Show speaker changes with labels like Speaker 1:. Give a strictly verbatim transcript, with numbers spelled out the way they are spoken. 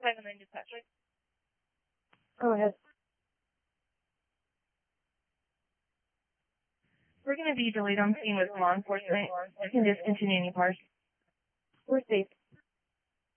Speaker 1: five nine dispatch.
Speaker 2: Go ahead.
Speaker 1: We're going to be delayed on scene with law enforcement. You can discontinue any parts.
Speaker 2: We're safe.